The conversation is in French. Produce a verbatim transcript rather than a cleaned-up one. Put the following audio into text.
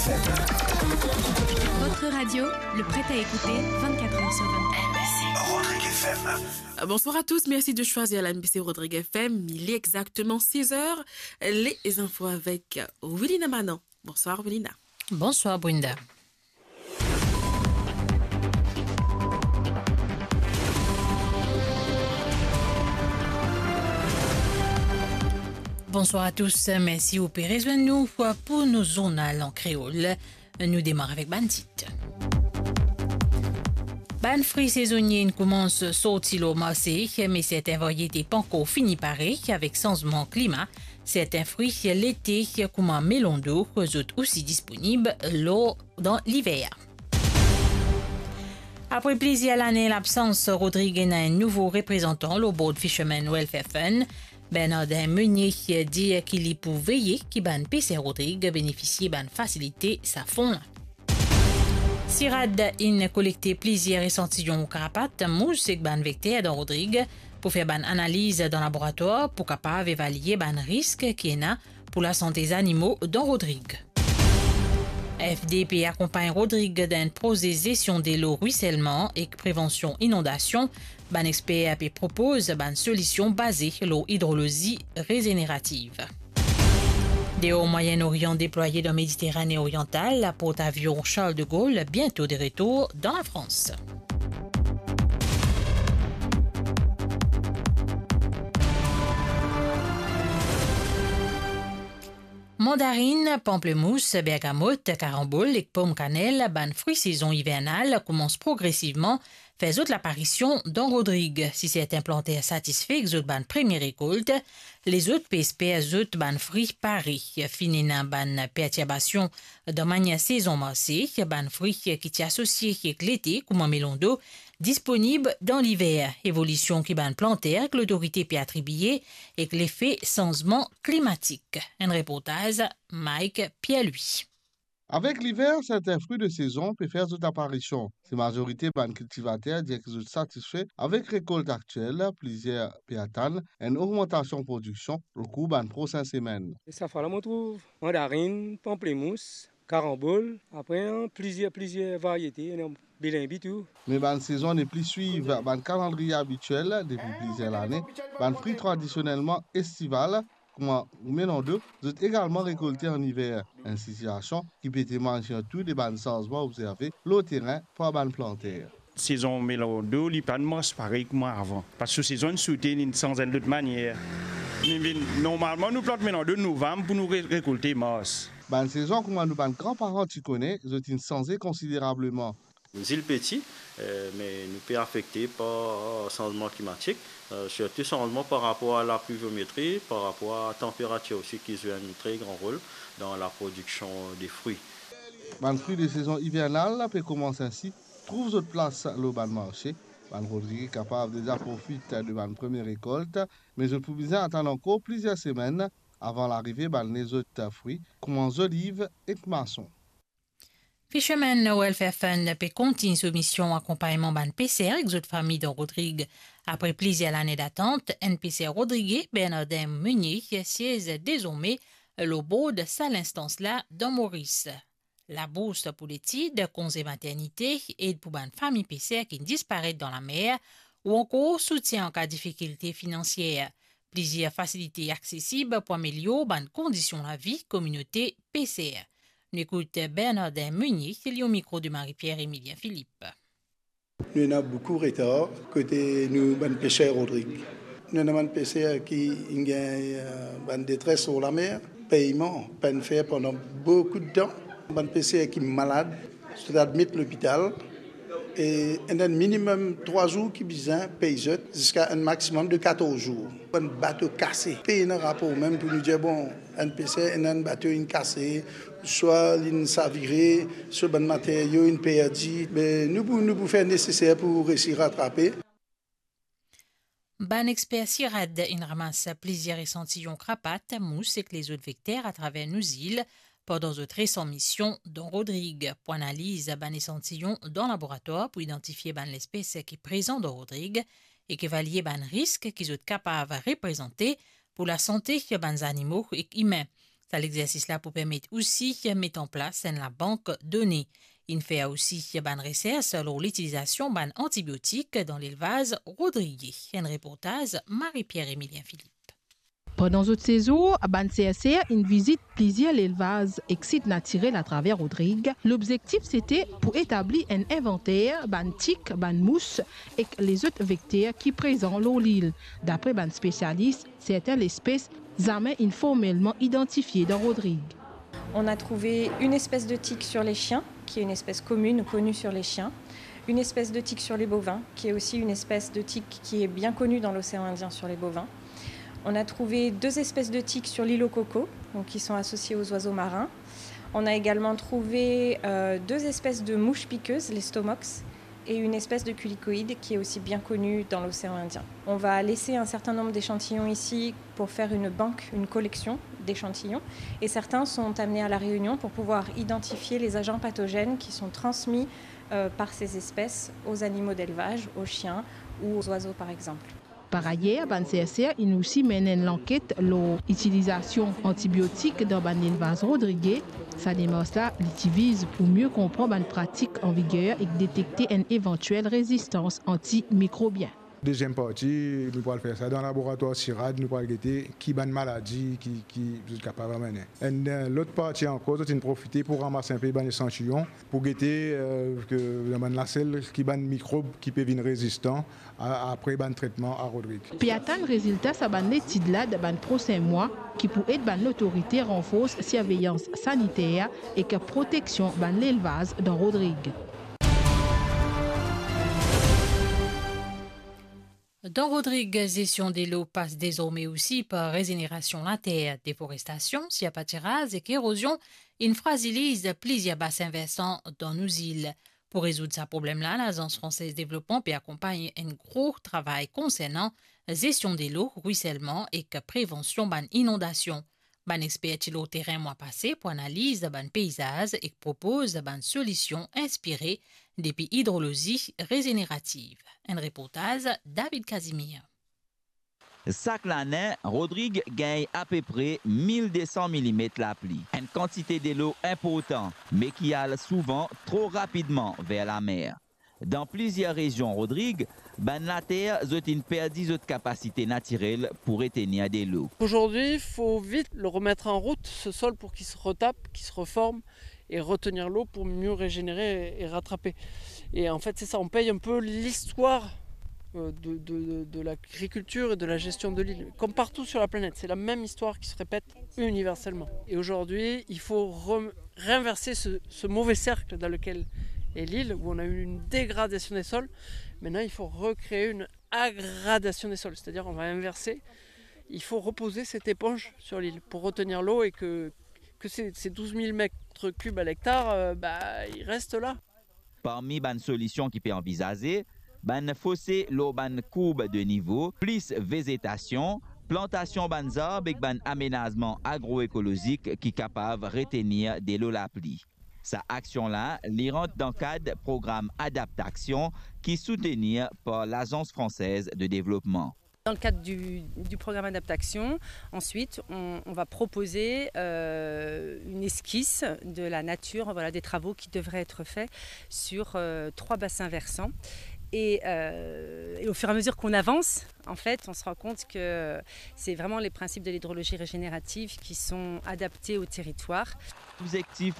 Votre radio, le prêt à écouter vingt-quatre heures sur vingt-quatre. M B C Rodrigue F M. Bonsoir à tous, merci de choisir la M B C Rodrigue F M. Il est exactement six heures. Les infos avec Willina Manon. Bonsoir Willina. Bonsoir Brenda. Bonsoir à tous, merci au Pérez nous pour nos journaux en créole. Nous démarrons avec Bandit. Ban fruits saisonniers commence à sortir au marché, mais certaines variétés pas encore fini pareil avec changement climat. Certains fruits l'été comme un melon d'eau, sont aussi disponibles l'eau dans l'hiver. Après plusieurs années l'absence, Rodrigue a un nouveau représentant le Board Fisherman Welfare Fund. Bernardin Meunier dit qu'il y peut veiller que ban P C Rodrigue bénéficie ban facilité sa fond. Sirad a collecté plusieurs échantillons carapates mousse et ban vecteur dans Rodrigue pour faire ban analyse dans le laboratoire pour capable évaluer ban risque qui est pour la santé des animaux dans Rodrigue. F D P accompagne Rodrigue dans une gestion de l'eau ruissellement et prévention inondation. Ban expert propose une solution basée sur l'eau hydrologie régénérative. Des hauts Moyen-Orient déployés dans la Méditerranée orientale, la porte-avions Charles de Gaulle bientôt de retour dans la France. Mandarine, pamplemousse, bergamote, caramboule et pomme cannelle, ban fruits saison hivernale commence progressivement, fait autres l'apparition dans Rodrigue. Si certains plantaires satisfaits, autres ban première récolte, les autres espèrent autres ban fruits paris. Finina ban perturbation dans manière saison marché, ban fruits qui t'y associé avec l'été comme un melon d'eau, disponible dans l'hiver. Évolution qui ban plantaire que l'autorité peut attribuer et que l'effet changement climatique. Un reportage, Mike Pierre-Louis. Avec l'hiver, certains fruits de saison peuvent faire toute apparition. C'est majorité ban cultivateurs disent qu'ils sont satisfaits avec récolte actuelle, plusieurs péatanes, une augmentation de production au cours ban prochaine semaine. Ça fait là, on trouve mandarine, pamplemousse, carambole, après hein, plusieurs plusieurs variétés, bilimbi tout. Mais ban saison n'est plus suivre ban calendrier habituel depuis plusieurs années. Ban fruits traditionnellement estivales comme un melon d'eau, sont également récoltés en hiver. Une situation qui peut manger tout des ban changements observés le terrain par ban plantaire. Saison melon d'eau, il pas de masse pareil comme avant. Parce que saison soutenue sans une autre manière. Normalement, nous plantons melon d'eau novembre pour nous récolter masse. Ban saison comme nous ban grands-parents tu connais, sont changé considérablement. Nous îles petit, euh, mais nous peut affecter par le changement climatique, euh, surtout changement par rapport à la pluviométrie, par rapport à la température aussi qui joue un très grand rôle dans la production des fruits. Ban fruits de saison hivernale peut commencer ainsi, trouve votre place au ban marché. Ban Rodrigue est capable déjà profiter de ban première récolte, mais je peux bien attendre encore plusieurs semaines avant l'arrivée ban les autres fruits, comme les olives et maçons. Fisherman Welfare Fund peut continuer sa mission accompagnement ban P C R avec d'autres familles de Rodrigue. Après plusieurs années d'attente, N P C R Rodrigue, Bernardin Meunier, siège désormais le board de cette instance-là dans Maurice. La bourse pour l'étude, congé maternité, aide pour ban famille P C R qui disparaît dans la mer ou encore soutien en cas de difficultés financières. Plusieurs facilités accessibles pour améliorer ban conditions de la vie communauté P C R. Nous écoutons Bernardin Meunier, qui est au micro de Marie-Pierre Emilien Philippe. Nous avons beaucoup de retard côté nous, ban pêcheurs Rodrigue. Nous avons un pêcheur qui a une détresse sur la mer, paiement, peine fait pendant beaucoup de temps. Un pêcheur qui est malade, se admis à l'hôpital. Et un minimum trois jours qui besoin payer jusqu'à un maximum de quatorze jours. Un bateau cassé. Payer un rapport même pour nous dire bon, un P C, un bateau in cassé, soit une saviré, soit un matériau, une perdu. Mais nous pouvons nous faire nécessaire pour réussir à rattraper. Ban expert Sirad, il ramasse plusieurs échantillons crapates, mousse et les autres vecteurs à travers nos îles. Pendant une récente mission dans Rodrigue, pour analyse ban échantillon dans le laboratoire pour identifier ban l'espèce qui est présente dans Rodrigue et qui évaluer ban risque qu'ils sont capables de représenter pour la santé de ban animaux et humains. Ça l'exercice là pour permettre aussi de mettre en place la banque données. Il fait aussi ban recherche sur l'utilisation ban antibiotiques dans l'élevage Rodriguez. Un reportage Marie-Pierre-Émilien Philippe. Pendant cette saison, à Ban C S C, une visite plusieurs élevages et sites naturels à travers Rodrigue. L'objectif, c'était pour établir un inventaire ban tic, ban mousse et les autres vecteurs qui présentent l'île. D'après ban spécialistes, certaines espèces jamais informellement identifiées dans Rodrigue. On a trouvé une espèce de tic sur les chiens, qui est une espèce commune connue sur les chiens. Une espèce de tic sur les bovins, qui est aussi une espèce de tic qui est bien connue dans l'océan Indien sur les bovins. On a trouvé deux espèces de tiques sur l'île au coco, donc qui sont associées aux oiseaux marins. On a également trouvé euh, deux espèces de mouches piqueuses, les stomox, et une espèce de culicoïde qui est aussi bien connue dans l'océan Indien. On va laisser un certain nombre d'échantillons ici pour faire une banque, une collection d'échantillons, et certains sont amenés à la Réunion pour pouvoir identifier les agents pathogènes qui sont transmis euh, par ces espèces aux animaux d'élevage, aux chiens ou aux oiseaux par exemple. Par ailleurs, ban C S C il aussi mène l'enquête l'utilisation antibiotique dans ban élevage Rodriguez. Ça démontre là l'utilise pour mieux comprendre ban pratique en vigueur et détecter une éventuelle résistance antimicrobienne. Deuxième partie, nous pourrons faire ça dans le laboratoire CIRAD, nous pourrons regarder qui a une maladie qui qui est capable de mener. Et l'autre partie encore, c'est de profiter pour ramasser un peu d'échantillons pour guetter euh, que la celle qui a un microbe qui peut venir résistant après le traitement à Rodrigue. Puis attendre le résultat, ça va l'étude là dans les prochains mois qui pour aider l'autorité renforce surveillance sanitaire et que protection de l'élevage dans Rodrigue. Dans Rodrigue, gestion des lots passe désormais aussi par régénération de la terre, déforestation, pâturage et érosion. Il fragilise plusieurs bassins versants dans nos îles. Pour résoudre ce problème-là, l'Agence française de développement peut accompagner un gros travail concernant gestion des lots, ruissellement et prévention d'inondation. Ban expert au terrain mois passé pour analyse ban paysage et propose ban solutions inspirées des pays hydrologie régénérative. Un reportage David Casimir. Chaque année, Rodrigue gagne à peu près mille deux cents millimètres la pluie. Une quantité de l'eau importante, mais qui allait souvent trop rapidement vers la mer. Dans plusieurs régions Rodrigue, ben la terre a une perdu de capacité naturelle pour retenir de l'eau. Aujourd'hui, il faut vite le remettre en route, ce sol, pour qu'il se retape, qu'il se reforme et retenir l'eau pour mieux régénérer et rattraper. Et en fait, c'est ça, on paye un peu l'histoire de, de, de, de l'agriculture et de la gestion de l'île. Comme partout sur la planète, c'est la même histoire qui se répète universellement. Et aujourd'hui, il faut re- réinverser ce, ce mauvais cercle dans lequel est l'île, où on a eu une dégradation des sols. Maintenant, il faut recréer une aggradation des sols, c'est-à-dire on va inverser. Il faut reposer cette éponge sur l'île pour retenir l'eau et que, que ces, ces douze mille mètres cubes à l'hectare, euh, bah, ils restent là. Parmi les solutions qui peuvent envisager, ban fossé l'eau ban courbe de niveau, plus végétation, plantation ban arbres et ban aménagement agroécologique qui est capable de retenir de l'eau la pluie. Sa action-là, l'y rentre dans le cadre programme Adaptation qui est soutenu par l'Agence française de développement. Dans le cadre du, du programme Adaptation, ensuite, on, on va proposer euh, une esquisse de la nature, voilà, des travaux qui devraient être faits sur euh, trois bassins versants. Et, euh, et au fur et à mesure qu'on avance, en fait, on se rend compte que c'est vraiment les principes de l'hydrologie régénérative qui sont adaptés au territoire. L'objectif